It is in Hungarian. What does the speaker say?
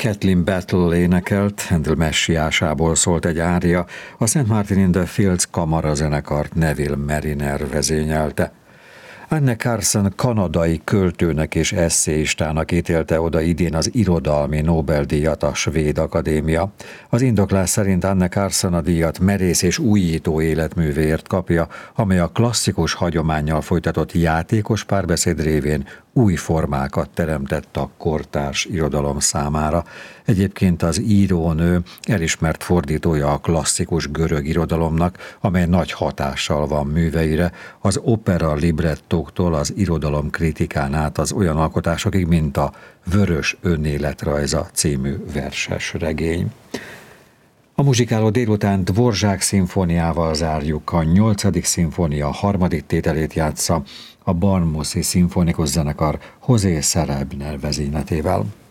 Kathleen Battle énekelt, Handel messiásából szólt egy ária, a St. Martin in the Fields kamarazenekart Neville Mariner vezényelte. Anne Carson kanadai költőnek és esszéistának ítélte oda idén az irodalmi Nobel-díjat a Svéd Akadémia. Az indoklás szerint Anne Carson a díjat merész és újító életművéért kapja, amely a klasszikus hagyománnyal folytatott játékos párbeszéd révén új formákat teremtett a kortárs irodalom számára. Egyébként az írónő elismert fordítója a klasszikus görög irodalomnak, amely nagy hatással van műveire, az opera librettóktól az irodalom kritikán át az olyan alkotásokig, mint a Vörös önéletrajza című verses regény. A muzsikáló délután Dvorzsák szimfóniával zárjuk, a 8. szimfónia harmadik tételét játsza a Barmoszi Szimfonikus Zenekar José Serebner vezényletével.